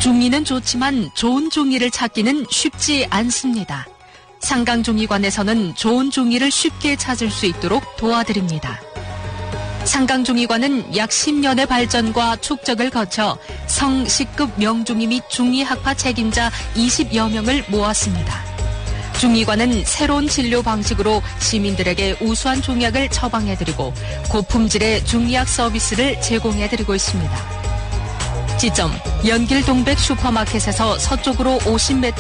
중이는 좋지만 좋은 중이를 찾기는 쉽지 않습니다. 상강중이관에서는 좋은 중이를 쉽게 찾을 수 있도록 도와드립니다. 상강중이관은 약 10년의 발전과 축적을 거쳐 성시급 명중이 및 중이학파 책임자 20여 명을 모았습니다. 중이관은 새로운 진료 방식으로 시민들에게 우수한 종약을 처방해드리고 고품질의 중의학 서비스를 제공해드리고 있습니다. 지점 연길동백 슈퍼마켓에서 서쪽으로 50m